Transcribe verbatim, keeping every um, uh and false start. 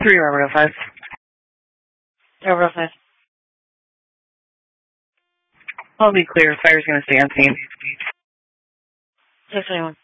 Three Robert oh five. Robert oh five. I'll be clear. Fire's going to stay on scene. six twenty-one.